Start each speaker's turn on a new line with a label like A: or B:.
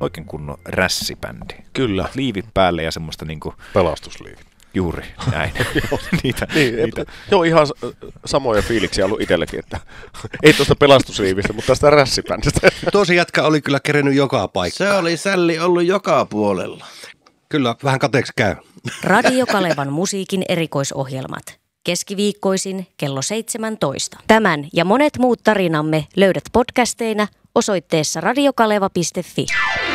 A: oikein kunnon rässibändi.
B: Kyllä.
A: Liivit päälle ja semmoista niinku...
B: Pelastusliivit.
A: Juuri, näin. niitä.
B: Joo, ihan samoja fiiliksiä ollut itselläkin, että ei tuosta pelastusliivistä, mutta tästä rässibändistä.
C: Tosi jätkä oli kyllä kerennyt joka paikkaan.
D: Se oli sälli ollut joka puolella.
C: Kyllä, vähän kateeksi käy.
E: Radio Kalevan musiikin erikoisohjelmat. Keskiviikkoisin kello 17. Tämän ja monet muut tarinamme löydät podcasteina osoitteessa radiokaleva.fi.